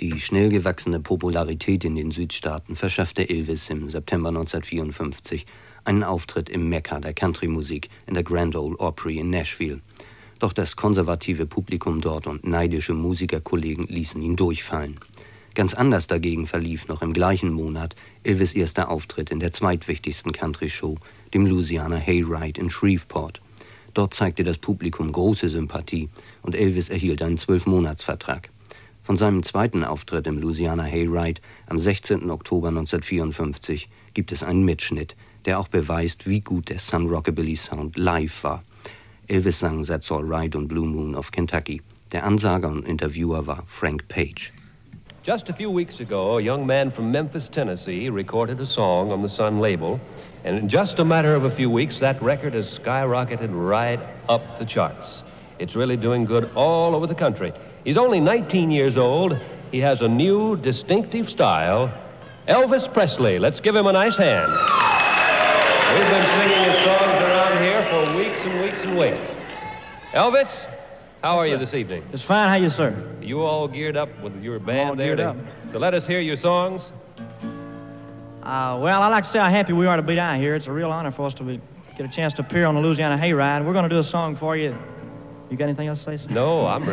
Die schnell gewachsene Popularität in den Südstaaten verschaffte Elvis im September 1954 einen Auftritt im Mekka der Country-Musik in der Grand Ole Opry in Nashville. Doch das konservative Publikum dort und neidische Musikerkollegen ließen ihn durchfallen. Ganz anders dagegen verlief noch im gleichen Monat Elvis' erster Auftritt in der zweitwichtigsten Country-Show, dem Louisiana Hayride in Shreveport. Dort zeigte das Publikum große Sympathie und Elvis erhielt einen 12-Monats-Vertrag. Von seinem zweiten Auftritt im Louisiana Hayride am 16. Oktober 1954 gibt es einen Mitschnitt, der auch beweist, wie gut der Sun Rockabilly Sound live war. Elvis sang That's All Right und Blue Moon of Kentucky. Der Ansager und Interviewer war Frank Page. Just a few weeks ago, a young man from Memphis, Tennessee, recorded a song on the Sun label, and in just a matter of a few weeks, that record has skyrocketed right up the charts. It's really doing good all over the country. He's only 19 years old. He has a new, distinctive style. Elvis Presley. Let's give him a nice hand. We've been singing his songs around here for weeks and weeks and weeks. Elvis, how are you this evening? It's fine. How you, sir? You all geared up with your band all there geared up. to let us hear your songs? Well, I'd like to say how happy we are to be down here. It's a real honor for us to get a chance to appear on the Louisiana Hayride. We're going to do a song for you. You got anything else to say, sir? No, I'm